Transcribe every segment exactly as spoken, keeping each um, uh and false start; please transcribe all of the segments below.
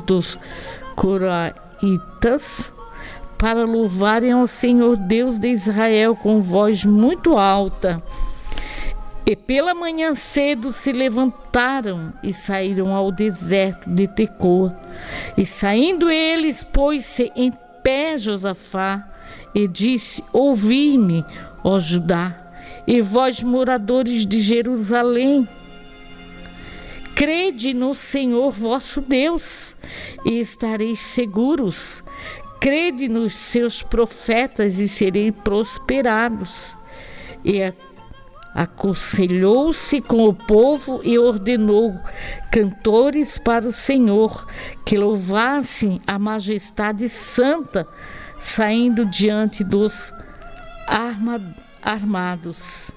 dos coraitas, para louvarem ao Senhor Deus de Israel com voz muito alta. E pela manhã cedo se levantaram e saíram ao deserto de Tecoa. E saindo eles, pôs-se em pé Josafá e disse: ouvi-me, ó Judá, e vós, moradores de Jerusalém, crede no Senhor vosso Deus e estareis seguros. Crede nos seus profetas e sereis prosperados. E a aconselhou-se com o povo e ordenou cantores para o Senhor, que louvassem a majestade santa, saindo diante dos arma, armados.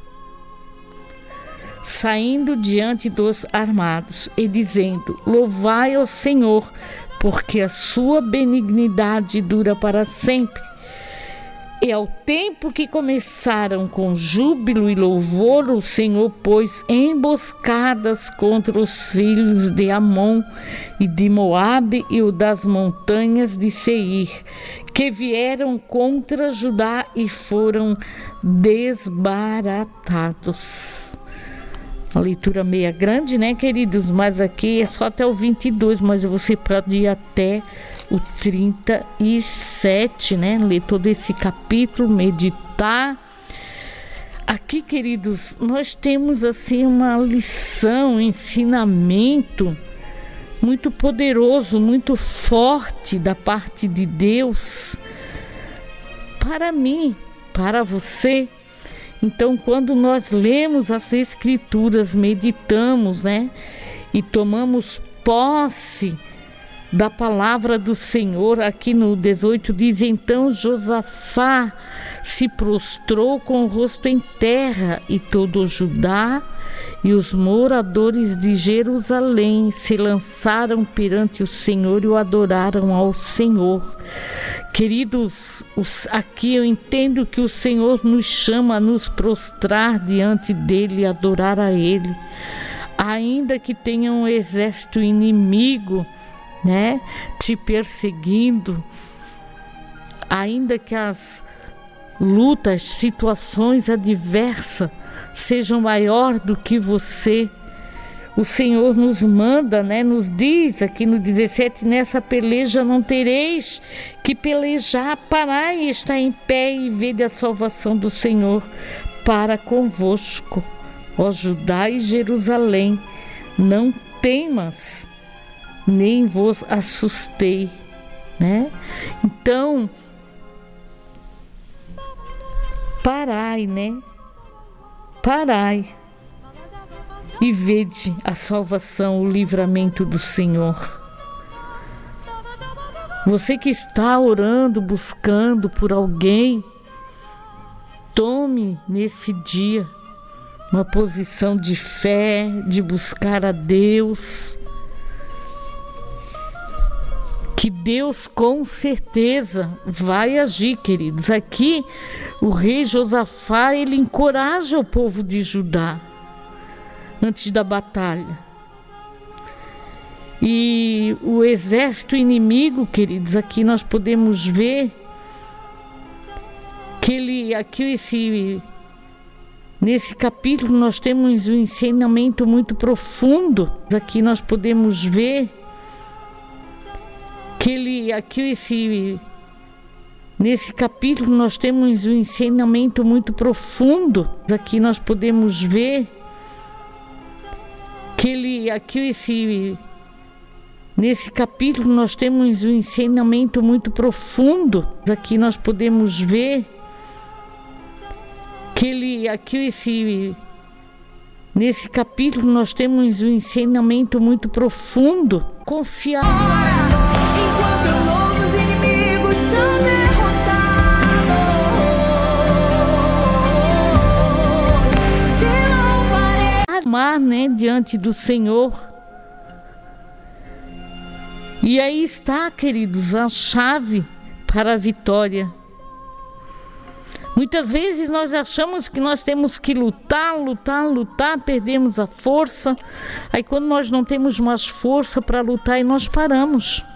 Saindo diante dos armados e dizendo: louvai ao Senhor, porque a sua benignidade dura para sempre. E ao tempo que começaram com júbilo e louvor, o Senhor pôs emboscadas contra os filhos de Amon e de Moabe e o das montanhas de Seir, que vieram contra Judá e foram desbaratados. A leitura meia grande, né, queridos? Mas aqui é só até o vinte e dois, mas você pode ir até o trinta e sete, né? Ler todo esse capítulo, meditar. Aqui, queridos, nós temos assim uma lição, um ensinamento muito poderoso, muito forte da parte de Deus para mim, para você. Então, quando nós lemos as Escrituras, meditamos, né, e tomamos posse da palavra do Senhor, aqui no dezoito diz: então Josafá se prostrou com o rosto em terra, e todo o Judá e os moradores de Jerusalém se lançaram perante o Senhor e o adoraram ao Senhor. Queridos, os, aqui eu entendo que o Senhor nos chama a nos prostrar diante dele e adorar a ele, ainda que tenha um exército inimigo, né, te perseguindo, ainda que as lutas, situações adversas sejam maior do que você, o Senhor nos manda, né, nos diz aqui no dezessete: nessa peleja não tereis que pelejar, parai e está em pé e vede a salvação do Senhor para convosco, ó Judá e Jerusalém, não temas, nem vos assustei, né? Então, parai, né? Parai e vede a salvação, o livramento do Senhor. Você que está orando, buscando por alguém, tome nesse dia uma posição de fé, de buscar a Deus, que Deus com certeza vai agir, queridos. Aqui o rei Josafá, ele encoraja o povo de Judá antes da batalha. E o exército inimigo, queridos, aqui nós podemos ver que ele, aqui esse, nesse capítulo nós temos um ensinamento muito profundo. Aqui nós podemos ver que ele, aqui esse, nesse capítulo nós temos um ensinamento muito profundo. Aqui nós podemos ver que ele, aqui esse, nesse capítulo nós temos um ensinamento muito profundo. Aqui nós podemos ver que ele, aqui esse, nesse capítulo nós temos um ensinamento muito profundo. Confiar. Enquanto eu louvo, os inimigos são derrotados. Te louvarei. Amar, né, diante do Senhor. E aí está, queridos, a chave para a vitória. Muitas vezes nós achamos que nós temos que lutar, lutar, lutar, perdemos a força. Aí quando nós não temos mais força para lutar, nós paramos.